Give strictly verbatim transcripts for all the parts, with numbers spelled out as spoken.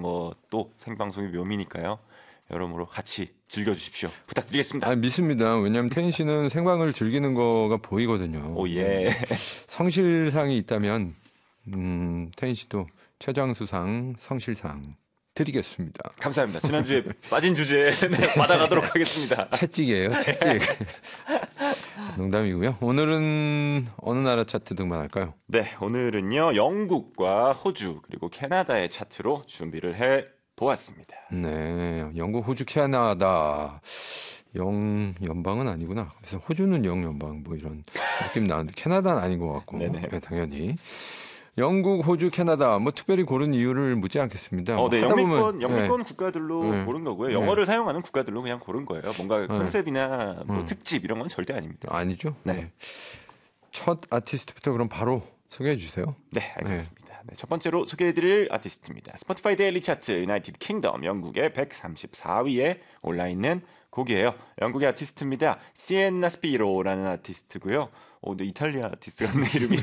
것도 생방송의 묘미니까요. 여러모로 같이 즐겨주십시오. 부탁드리겠습니다. 아, 믿습니다. 왜냐하면 태인 씨는 생방을 즐기는 거가 보이거든요. 오, 예. 네. 성실상이 있다면 음, 태인 씨도 최장수상, 성실상 드리겠습니다. 감사합니다. 지난주에 빠진 주제 받아가도록 하겠습니다. 채찍이에요, 채찍. 농담이고요. 오늘은 어느 나라 차트 등반할까요? 네, 오늘은요. 영국과 호주 그리고 캐나다의 차트로 준비를 해 보았습니다. 네, 영국, 호주, 캐나다. 영 연방은 아니구나. 그래서 호주는 영 연방 뭐 이런 느낌 나는데 캐나다는 아닌 것 같고. 네, 당연히. 영국, 호주, 캐나다 뭐 특별히 고른 이유를 묻지 않겠습니다. 어, 네, 하다 영미권 보면, 영미권 네. 국가들로 네. 고른 거고요. 네. 영어를 사용하는 국가들로 그냥 고른 거예요. 뭔가 컨셉이나 뭐 음. 특집 이런 건 절대 아닙니다. 아니죠. 네. 네. 첫 아티스트부터 그럼 바로 소개해 주세요. 네, 알겠습니다. 네. 네, 첫 번째로 소개해드릴 아티스트입니다. 스포티파이 데일리 차트 유나이티드 킹덤 영국의 백삼십사 위에 올라 있는 곡이에요. 영국의 아티스트입니다. 시엔나 스피로라는 아티스트고요. 어, 근데 이탈리아 아티스트 같네 이름이.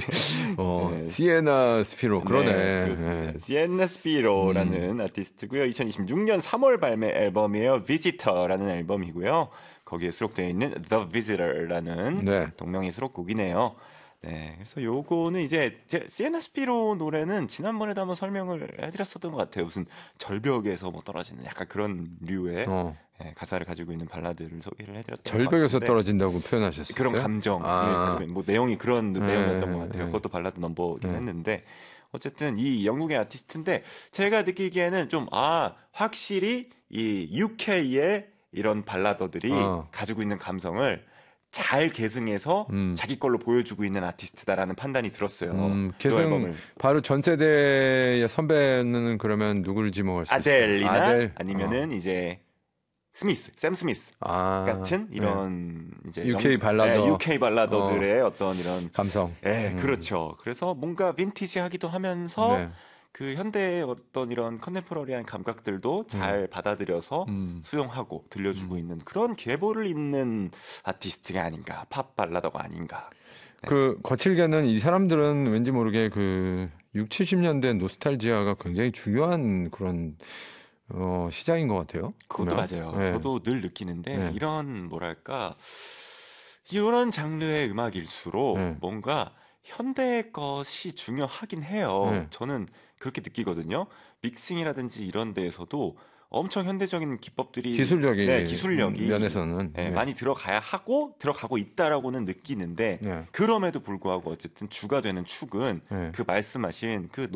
어, 네. 시에나 스피로 그러네. 네, 네. 시엔나 스피로라는 음. 아티스트고요. 이천이십육 년 삼월 발매 앨범이에요. Visitor라는 앨범이고요. 거기에 수록되어 있는 The Visitor라는 네. 동명의 수록곡이네요. 네, 그래서 요거는 이제 제 시에나 스피로 노래는 지난번에도 한번 설명을 해드렸었던 것 같아요. 무슨 절벽에서 뭐 떨어지는 약간 그런 류의 어. 네, 가사를 가지고 있는 발라드를 소개를 해드렸던 절벽에서 떨어진다고 표현하셨어요? 그런 감정, 아. 뭐 내용이 그런 네, 내용이었던 것 같아요. 네. 그것도 발라드 넘버긴 네. 했는데 어쨌든 이 영국의 아티스트인데 제가 느끼기에는 좀 아 확실히 이 유케이의 이런 발라더들이 어. 가지고 있는 감성을 잘 계승해서 음. 자기 걸로 보여주고 있는 아티스트다라는 판단이 들었어요. 음, 계승 바로 전 세대의 선배는 그러면 누구를 지목할 수 있어요? 아델이나 아델? 아니면은 어. 이제 스미스, 샘 스미스 아, 같은 이런 네. 이제 유케이 영, 발라더, 네, 유케이 발라더들의 어. 어떤 이런 감성. 네, 음. 그렇죠. 그래서 뭔가 빈티지하기도 하면서. 네. 그 현대의 어떤 이런 컨템포러리한 감각들도 잘 음. 받아들여서 음. 수용하고 들려주고 음. 있는 그런 계보를 잇는 아티스트가 아닌가, 팝 발라더가 아닌가. 네. 그 거칠게는 이 사람들은 왠지 모르게 그 육십, 칠십 년대 노스탈지아가 굉장히 중요한 그런 어, 시장인 것 같아요. 그것도 보면. 맞아요. 네. 저도 늘 느끼는데 네. 이런 뭐랄까 이런 장르의 음악일수록 네. 뭔가 현대의 것이 중요하긴 해요. 네. 저는 그렇게 느끼거든요. 믹싱이라든지 이런 데에서도 엄청 현대적인 기법들이 기술력이 네, 기술력이 면에서는 네, 네. 많이 들어가야 하고 들어가고 있다라고는 느끼는데 네. 그럼에도 불구하고 어쨌든 주가 되는 축은 네. 그 말씀하신 그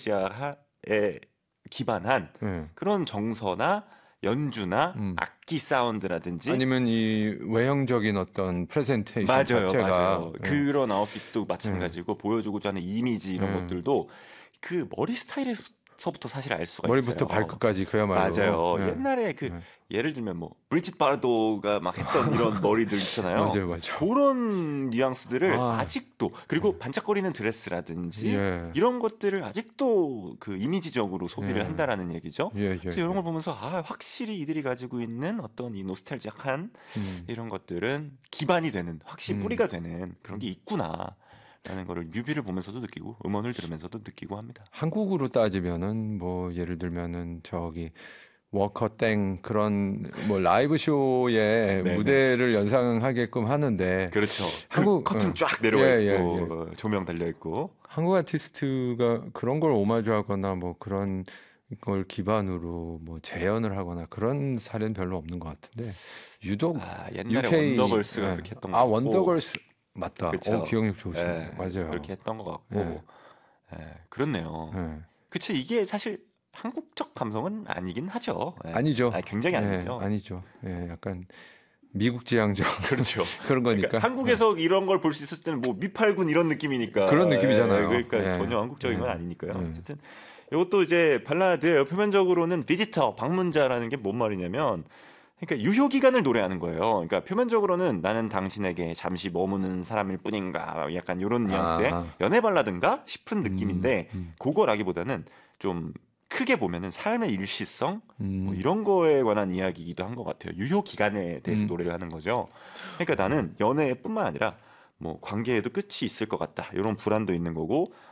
노스텔지아에 기반한 네. 그런 정서나 연주나 음. 악기 사운드라든지 아니면 이 외형적인 어떤 프레젠테이션 맞아요, 자체가 맞아요. 네. 그런 아웃핏도 마찬가지고 네. 보여주고자 하는 이미지 이런 네. 것들도 그 머리 스타일에서부터 사실 알 수가 머리부터 있어요. 머리부터 발끝까지 그야말로. 맞아요. 네. 옛날에 그 네. 예를 들면 뭐 브리짓 바르도가 막 했던 이런 머리들 있잖아요. 맞아요, 맞아요. 그런 뉘앙스들을 아. 아직도 그리고 반짝거리는 드레스라든지 예. 이런 것들을 아직도 그 이미지적으로 소비를 예. 한다라는 얘기죠. 예, 예, 그래서 이런 걸 보면서 아 확실히 이들이 가지고 있는 어떤 이 노스탈지악한 음. 이런 것들은 기반이 되는 확실히 음. 뿌리가 되는 그런 게 있구나. 라는 거를 뮤비를 보면서도 느끼고 음원을 들으면서도 느끼고 합니다. 한국으로 따지면은 뭐 예를 들면은 저기 워커 땡 그런 뭐 라이브 쇼의 네네. 무대를 연상하게끔 하는데 그렇죠. 한국 그 커튼 쫙 내려와 예, 있고 예, 예. 조명 달려 있고 한국 아티스트가 그런 걸 오마주하거나 뭐 그런 걸 기반으로 뭐 재현을 하거나 그런 사례는 별로 없는 것 같은데 유독 아, 옛날에 유케이, 원더걸스가 예. 그렇게 했던 거 아 원더걸스 맞다. 그렇죠. 어, 기억력 좋으시네. 네, 맞아요. 그렇게 했던 것 같고 네. 네, 그렇네요. 네. 그쵸 이게 사실 한국적 감성은 아니긴 하죠. 네. 아니죠. 아니, 굉장히 아니죠. 네, 아니죠. 네, 약간 미국 지향적 그렇죠. 그런 거니까. 그러니까 한국에서 네. 이런 걸 볼 수 있었을 때는 뭐 미팔군 이런 느낌이니까 그런 느낌이잖아요. 네, 그러니까 네. 전혀 한국적인 건 네. 아니니까요. 네. 어쨌든 이것도 이제 발라드예요. 표면적으로는 비지터 방문자라는 게 뭔 말이냐면. 그러니까 유효 기간을 노래하는 거예요. 그러니까 표면적으로는 나는 당신에게 잠시 머무는 사람일 뿐인가 약간 이런 뉘앙스의 아. 연애 발라드인가 싶은 느낌인데 음, 음. 그거라기보다는 좀 크게 보면은 삶의 일시성 음. 뭐 이런 거에 관한 이야기이기도 한 것 같아요. 유효 기간에 대해서 음. 노래를 하는 거죠. 그러니까 나는 연애뿐만 아니라 뭐 관계에도 끝이 있을 것 같다. 이런 불안도 있는 거고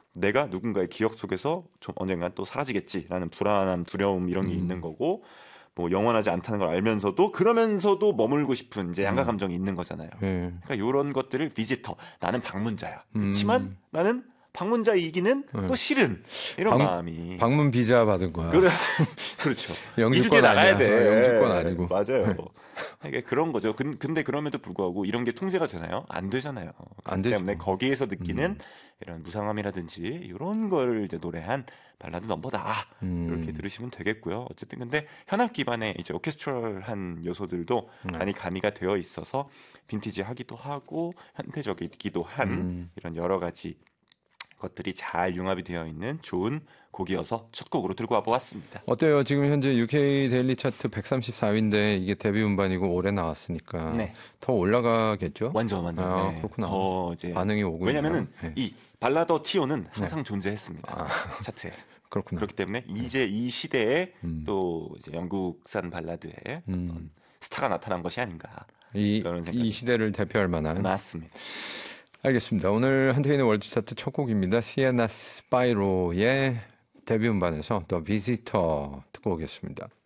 내가 누군가의 기억 속에서 좀 언젠간 또 사라지겠지라는 불안함, 두려움 이런 게 음. 있는 거고 뭐 영원하지 않다는 걸 알면서도 그러면서도 머물고 싶은 이제 양가 감정이 있는 거잖아요. 예. 그러니까 이런 것들을 비지터 나는 방문자야. 음. 그렇지만 나는 방문자이기는 네. 또 싫은 이런 방- 마음이. 방문 비자 받은 거야. 그래, 그렇죠. 영주권 이 주 뒤에 나가야 아니야. 돼. 어, 영주권 아니고. 맞아요. 이게 그런 거죠. 근, 근데 그럼에도 불구하고 이런 게 통제가 되나요? 안 되잖아요. 안 그렇기 되죠. 때문에 거기에서 느끼는 음. 이런 무상함이라든지 이런 거를 이제 노래한 발라드 넘버다. 음. 이렇게 들으시면 되겠고요. 어쨌든 근데 현악 기반의 이제 오케스트럴한 요소들도 네. 많이 가미가 되어 있어서 빈티지하기도 하고 현대적이기도 한 음. 이런 여러 가지 것들이 잘 융합이 되어 있는 좋은 곡이어서 첫 곡으로 들고 와 보았습니다. 어때요? 지금 현재 유케이 데일리 차트 백삼십사 위인데 이게 데뷔 음반이고 올해 나왔으니까 네. 더 올라가겠죠? 완전 완전. 아, 네. 그렇구나. 더 이제 반응이 오고 왜냐면은 있나요? 네. 이 발라더 티오는 항상 존재했습니다. 아. 차트에. 그렇구나. 그렇기 때문에 이제 이 시대에 음. 또 이제 영국산 발라드에 음. 어떤 스타가 나타난 것이 아닌가. 이, 그런 생각이 이 시대를 대표할 만한. 맞습니다. 알겠습니다. 오늘 한태인의 월드 차트 첫 곡입니다. 시에나 스파이로의 데뷔 음반에서 더 비지터 듣고 오겠습니다.